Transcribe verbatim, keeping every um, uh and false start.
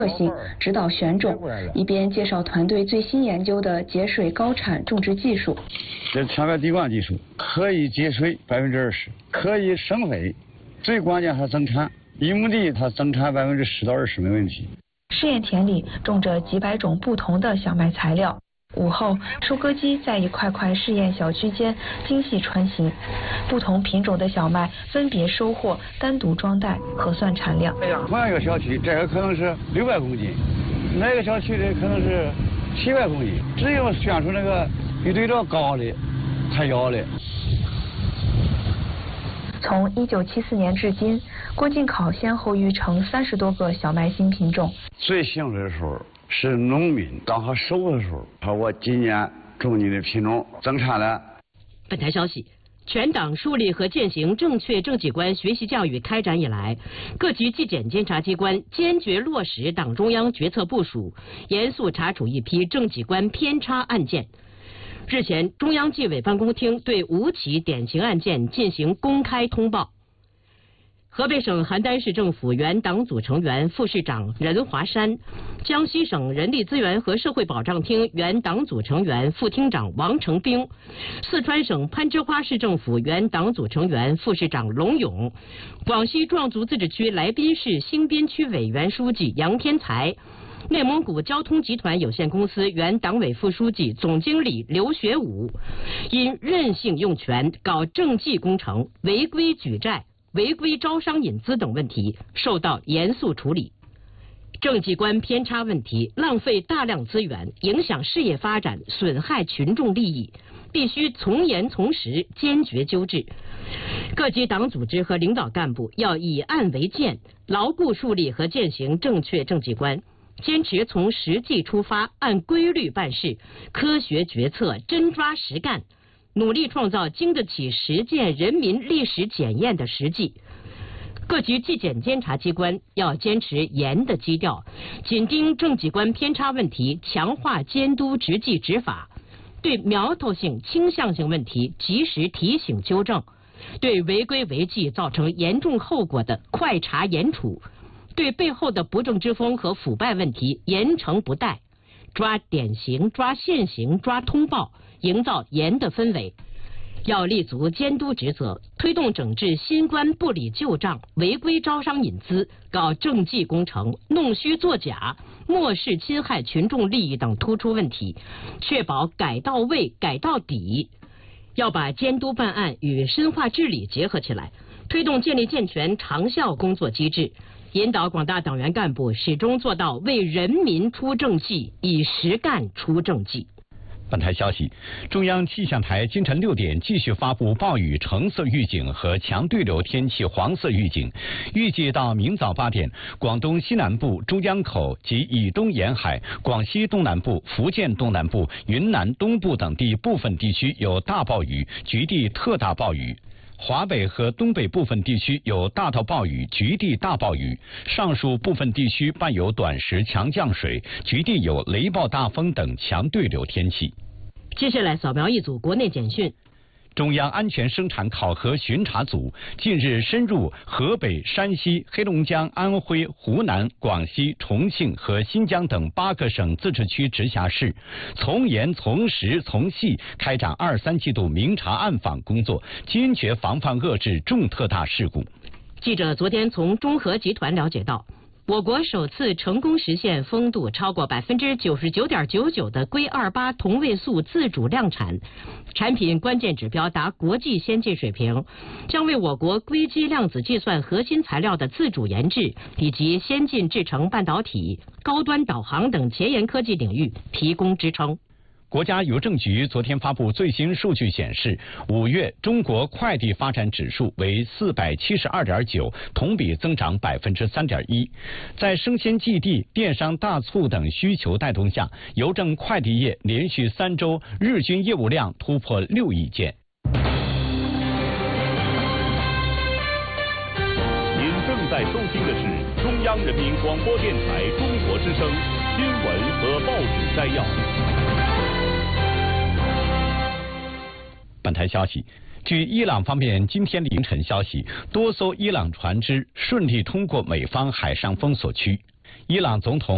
特性，指导选种，一边介绍团队最新研究的节水高产种植技术。 这强调滴灌技术，可以节水百分之二十，可以省肥，最关键还增产。一亩地它增产百分之十到二十没问题。 试验田里种着几百种不同的小麦材料。午后，收割机在一块块试验小区间精细穿行，不同品种的小麦分别收获，单独装袋核算产量。 同样一个小区，这个可能是六百公斤，那个小区的可能是七百公斤，只有选出那个比对照高的才要的。 从一九七四年至今，郭敬考先后育成三十多个小麦新品种。 最幸运的时候是农民刚好收的时候，说我今年种你的品种增产了。 本台消息，全党树立和践行正确政绩观学习教育开展以来，各级纪检监察机关坚决落实党中央决策部署，严肃查处一批政绩观偏差案件。日前，中央纪委办公厅对五起典型案件进行公开通报。河北省邯郸市政府原党组成员、副市长任华山，江西省人力资源和社会保障厅原党组成员、副厅长王成兵，四川省攀枝花市政府原党组成员、副市长龙勇，广西壮族自治区来宾市新边区委原书记杨天才，内蒙古交通集团有限公司原党委副书记、总经理刘学武，因任性用权、搞政绩工程、违规举债、违规招商引资等问题受到严肃处理。政绩观偏差问题浪费大量资源，影响事业发展，损害群众利益，必须从严从实，坚决纠治。各级党组织和领导干部要以案为鉴，牢固树立和践行正确政绩观，坚持从实际出发，按规律办事，科学决策，真抓实干，努力创造经得起实践人民历史检验的实际。各级纪检监察机关要坚持严的基调，紧盯政绩观偏差问题，强化监督执纪执法，对苗头性、倾向性问题及时提醒纠正，对违规违纪造成严重后果的快查严处，对背后的不正之风和腐败问题严惩不贷，抓典型、抓现行、抓通报，营造严的氛围。要立足监督职责，推动整治新官不理旧账、违规招商引资、搞政绩工程、弄虚作假、漠视侵害群众利益等突出问题，确保改到位、改到底。要把监督办案与深化治理结合起来，推动建立健全长效工作机制，引导广大党员干部始终做到为人民出政绩，以实干出政绩。 本台消息，中央气象台今晨六点继续发布暴雨橙色预警和强对流天气黄色预警。预计到明早八点，广东西南部、珠江口及以东沿海、广西东南部、福建东南部、云南东部等地部分地区有大暴雨，局地特大暴雨。华北和东北部分地区有大到暴雨，局地大暴雨；上述部分地区伴有短时强降水，局地有雷暴大风等强对流天气。 接下来扫描一组国内简讯。 中央安全生产考核巡查组近日深入河北、山西、黑龙江、安徽、湖南、广西、重庆和新疆等八个省自治区直辖市，从严从实从细开展二三季度明察暗访工作，坚决防范遏制重特大事故。 记者昨天从中核集团了解到，我国首次成功实现风度超过百分之九十九点九九的硅二八同位素自主量产，产品关键指标达国际先进水平，将为我国硅基量子计算核心材料的自主研制以及先进制程半导体、高端导航等前沿科技领域提供支撑。 国家邮政局昨天发布最新数据显示，五月中国快递发展指数为四百七十二点九，同比增长百分之三点一。在生鲜寄递、电商大促等需求带动下，邮政快递业连续三周日均业务量突破六亿件。 您正在收听的是中央人民广播电台中国之声新闻和报纸摘要。 本台消息，据伊朗方面今天凌晨消息，多艘伊朗船只顺利通过美方海上封锁区。伊朗总统